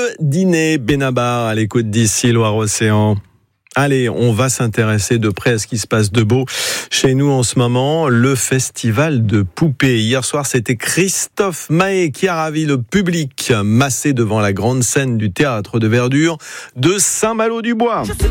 le dîner Benabar à l'écoute d'ici Loire-Océan. Allez, on va s'intéresser de près à ce qui se passe de beau chez nous en ce moment, le festival de poupées. Hier soir, c'était Christophe Mahé qui a ravi le public, massé devant la grande scène du théâtre de verdure de Saint-Malo-du-Bois.